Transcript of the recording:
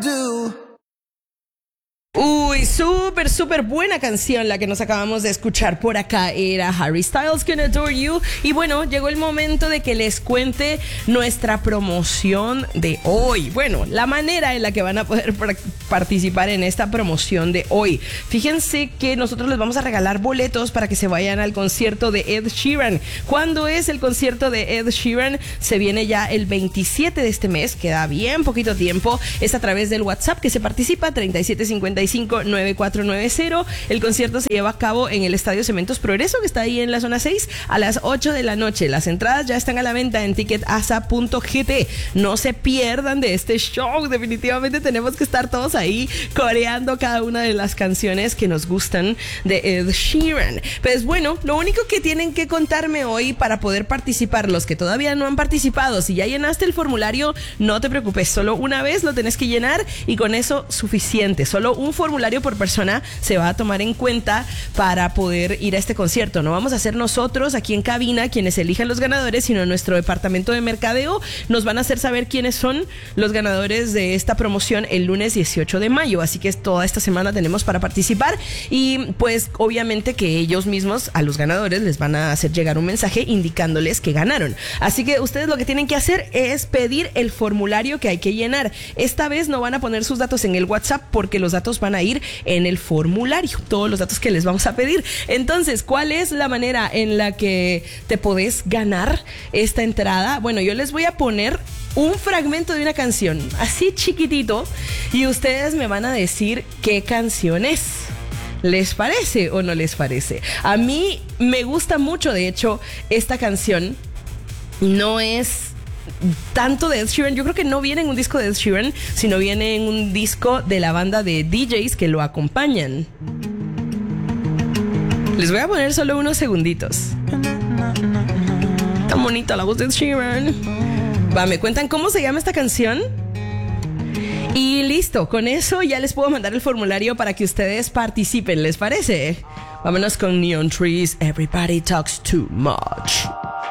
do. Uy, súper buena canción la que nos acabamos de escuchar por acá. Era Harry Styles, Can Adore You. Y bueno, llegó el momento de que les cuente nuestra promoción de hoy. Bueno, la manera en la que van a poder participar en esta promoción de hoy. Fíjense que nosotros les vamos a regalar boletos para que se vayan al concierto de Ed Sheeran. ¿Cuándo es el concierto de Ed Sheeran? Se viene ya el 27 de este mes, queda bien poquito tiempo. Es a través del WhatsApp que se participa, 3755-9490. El concierto se lleva a cabo en el Estadio Cementos Progreso, que está ahí en la zona 6, a las 8 de la noche. Las entradas ya están a la venta en ticketasa.gt. No se pierdan de este show. Definitivamente tenemos que estar todos ahí coreando cada una de las canciones que nos gustan de Ed Sheeran. Pues bueno, lo único que tienen que contarme hoy para poder participar, los que todavía no han participado, si ya llenaste el formulario, no te preocupes, solo una vez lo tenés que llenar y con eso suficiente. Solo un formulario por persona se va a tomar en cuenta para poder ir a este concierto. No vamos a ser nosotros aquí en cabina quienes elijan los ganadores, sino nuestro departamento de mercadeo nos van a hacer saber quiénes son los ganadores de esta promoción el lunes 18 de mayo. Así que toda esta semana tenemos para participar y pues obviamente que ellos mismos a los ganadores les van a hacer llegar un mensaje indicándoles que ganaron. Así que ustedes lo que tienen que hacer es pedir el formulario que hay que llenar. Esta vez no van a poner sus datos en el WhatsApp porque los datos van a ir en el formulario, todos los datos que les vamos a pedir. Entonces, ¿cuál es la manera en la que te podés ganar esta entrada? Bueno, yo les voy a poner un fragmento de una canción, así chiquitito, y ustedes me van a decir qué canción es. ¿Les parece o no les parece? A mí me gusta mucho, de hecho, esta canción. No es tanto de Ed Sheeran, yo creo que no viene en un disco de Ed Sheeran, sino viene en un disco de la banda de DJs que lo acompañan. Les voy a poner solo unos segunditos. Tan bonita la voz de Ed Sheeran. Va, ¿me cuentan cómo se llama esta canción? Y listo, con eso ya les puedo mandar el formulario para que ustedes participen, ¿les parece? Vámonos con Neon Trees, Everybody Talks Too Much.